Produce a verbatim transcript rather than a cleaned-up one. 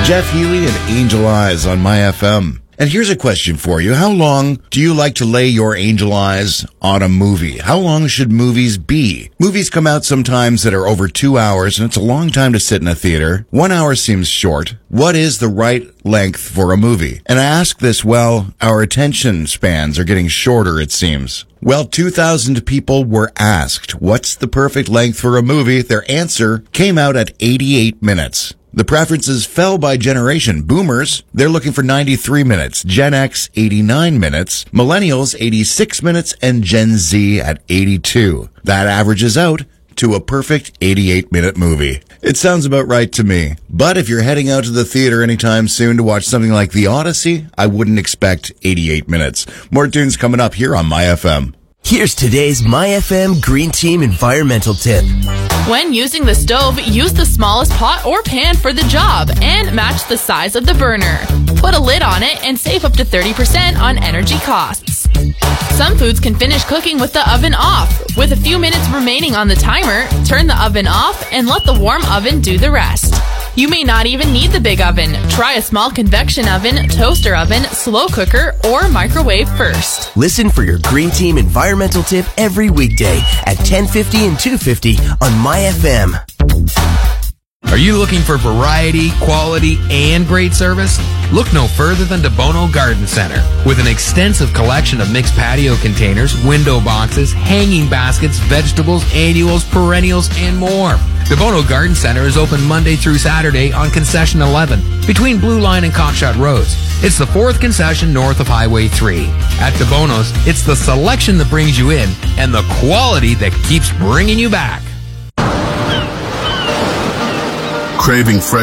Jeff Healy and Angel Eyes on My F M. And here's a question for you. How long do you like to lay your angel eyes on a movie? How long should movies be? Movies come out sometimes that are over two hours, and it's a long time to sit in a theater. One hour seems short. What is the right length for a movie? And I ask this while our attention spans are getting shorter, it seems. Well, two thousand people were asked, what's the perfect length for a movie? Their answer came out at eighty-eight minutes. The preferences fell by generation. Boomers, they're looking for ninety-three minutes. Gen X, eighty-nine minutes. Millennials, eighty-six minutes. And Gen Z at eighty-two. That averages out to a perfect eighty-eight minute movie. It sounds about right to me. But if you're heading out to the theater anytime soon to watch something like The Odyssey, I wouldn't expect eighty-eight minutes. More tunes coming up here on My F M. Here's today's My F M Green Team environmental tip. When using the stove, use the smallest pot or pan for the job and match the size of the burner. Put a lid on it and save up to thirty percent on energy costs. Some foods can finish cooking with the oven off. With a few minutes remaining on the timer, turn the oven off and let the warm oven do the rest. You may not even need the big oven. Try a small convection oven, toaster oven, slow cooker, or microwave first. Listen for your Green Team environmental tip every weekday at ten fifty and two fifty on My F M. Are you looking for variety, quality, and great service? Look no further than DeBono Garden Center. With an extensive collection of mixed patio containers, window boxes, hanging baskets, vegetables, annuals, perennials, and more. DeBono Garden Center is open Monday through Saturday on Concession eleven, between Blue Line and Cockshot Roads. It's the fourth concession north of Highway three. At DeBono's, it's the selection that brings you in and the quality that keeps bringing you back. Craving fresh